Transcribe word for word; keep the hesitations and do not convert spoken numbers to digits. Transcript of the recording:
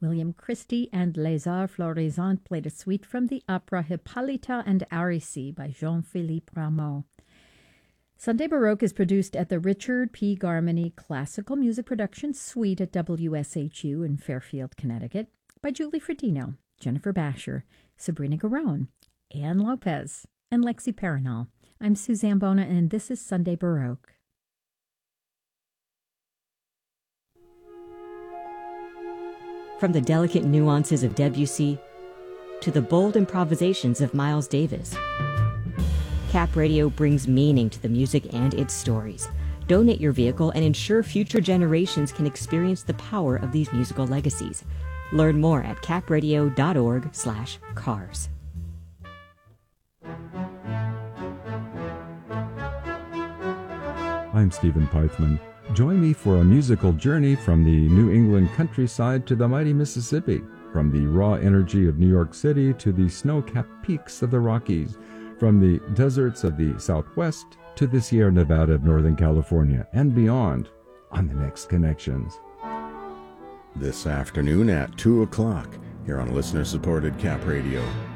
William Christie and Les Arts Florissants played a suite from the opera Hippolyta and Aricie by Jean-Philippe Rameau. Sunday Baroque is produced at the Richard P. Garmany Classical Music Production Suite at W S H U in Fairfield, Connecticut, by Julie Fredino, Jennifer Basher, Sabrina Garone, Ann Lopez, and Lexi Paranal. I'm Suzanne Bona, and this is Sunday Baroque. From the delicate nuances of Debussy to the bold improvisations of Miles Davis, Cap Radio brings meaning to the music and its stories. Donate your vehicle and ensure future generations can experience the power of these musical legacies. Learn more at capradio.org slash cars. I'm Stephen Pythman. Join me for a musical journey from the New England countryside to the mighty Mississippi, from the raw energy of New York City to the snow-capped peaks of the Rockies, from the deserts of the Southwest to the Sierra Nevada of Northern California and beyond on the next Connections. This afternoon at two o'clock here on listener-supported Cap Radio.